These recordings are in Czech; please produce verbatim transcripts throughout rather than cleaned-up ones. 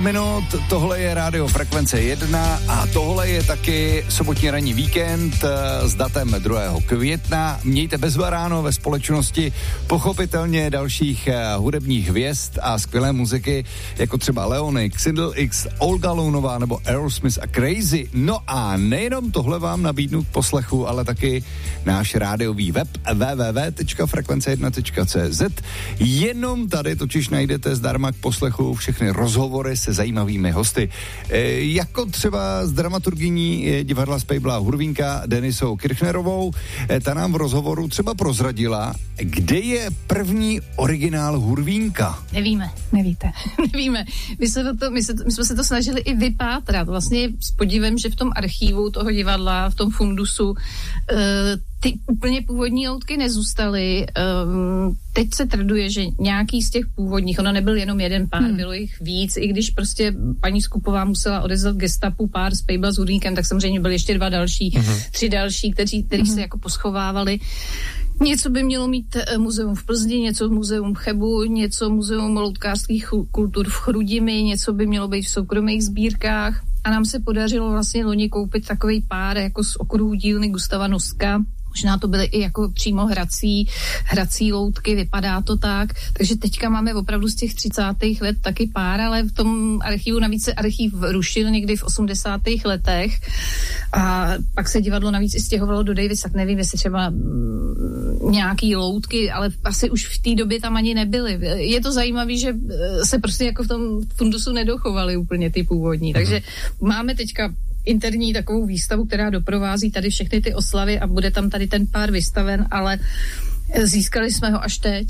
minut, tohle je Rádio Frekvence jedna a tohle je taky sobotní ranní víkend s datem druhého května. Mějte bezvaráno ve společnosti pochopitelně dalších hudebních hvězd a skvělé muziky, jako třeba Leonik, Sindel X, Olga Lounová nebo Aerosmith a Crazy. No a nejenom tohle vám nabídnu k poslechu, ale taky náš rádiový web w w w tečka frekvence jedna tečka c z. Jenom tady totiž najdete zdarma k poslechu všechny rozhovory se zajímavými hosty. E, jako třeba s dramaturgyní divadla Spejbla Hurvínka Denisou Kirchnerovou. E, ta nám v rozhovoru třeba prozradila, kde je první originál Hurvínka. Nevíme. Nevíte. Nevíme. My, se to, my, se, my jsme se to snažili i vypátrat. Vlastně s podívem, že v tom archívu toho divadla, v tom fundusu, e, ty úplně původní loutky nezůstaly. Um, teď se traduje, že nějaký z těch původních, ono nebyl jenom jeden pár, hmm. bylo jich víc, i když prostě paní Skupová musela odezvat gestapu pár z Pejbla s Hurvínkem, tak samozřejmě byly ještě dva další, hmm. tři další, kteří, kteří hmm. se jako poschovávali. Něco by mělo mít muzeum v Plzni, něco muzeum v Chebu, něco muzeum loutkářských kultur v Chrudimi, něco by mělo být v soukromých sbírkách. A nám se podařilo vlastně loni koupit takovej pár jako z okruhu dílny Gustava Noska. Možná to byly i jako přímo hrací, hrací loutky, vypadá to tak. Takže teďka máme opravdu z těch třicátých let taky pár, ale v tom archivu, navíc se archiv rušil někdy v osmdesátých letech a pak se divadlo navíc i stěhovalo do Davis, tak nevím, jestli třeba mm, nějaký loutky, ale asi už v té době tam ani nebyly. Je to zajímavé, že se prostě jako v tom fundusu nedochovaly úplně ty původní. Takže máme teďka interní takovou výstavu, která doprovází tady všechny ty oslavy a bude tam tady ten pár vystaven, ale získali jsme ho až teď.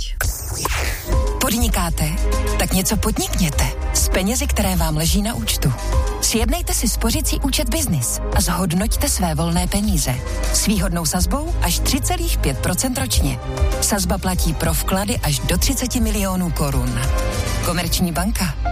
Podnikáte? Tak něco podnikněte s penězi, které vám leží na účtu. Sjednejte si spořicí účet Biznis a zhodnoťte své volné peníze. S výhodnou sazbou až tři celá pět procenta ročně. Sazba platí pro vklady až do třicet milionů korun. Komerční banka.